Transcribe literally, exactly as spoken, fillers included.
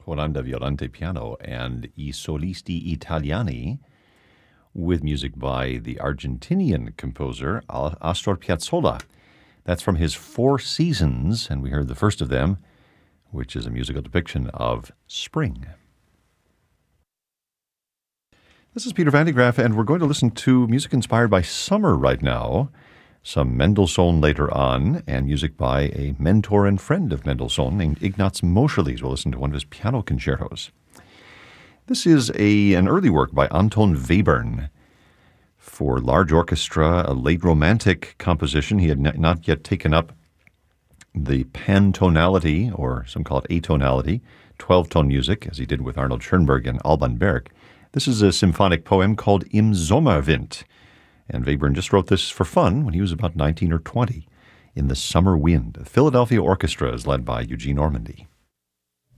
Juan de Violante piano, and I Solisti Italiani, with music by the Argentinian composer Astor Piazzolla. That's from his Four Seasons, and we heard the first of them, which is a musical depiction of spring. This is Peter Van de Graaff, and we're going to listen to music inspired by summer right now. Some Mendelssohn later on, and music by a mentor and friend of Mendelssohn named Ignaz Moscheles. We'll listen to one of his piano concertos. This is a an early work by Anton Webern for large orchestra, a late Romantic composition. He had n- not yet taken up the pantonality, or some call it atonality, twelve-tone music, as he did with Arnold Schoenberg and Alban Berg. This is a symphonic poem called Im Sommerwind, and Webern just wrote this for fun when he was about nineteen or twenty. In the Summer Wind. The Philadelphia Orchestra is led by Eugene Ormandy.